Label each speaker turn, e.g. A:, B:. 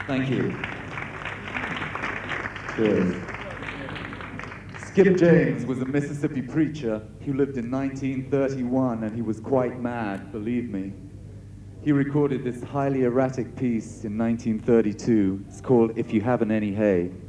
A: Thank you. Cheers. Skip James was a Mississippi preacher who lived in 1931, and he was quite mad, believe me. He recorded this highly erratic piece in 1932. It's called If You Haven't Any Hay.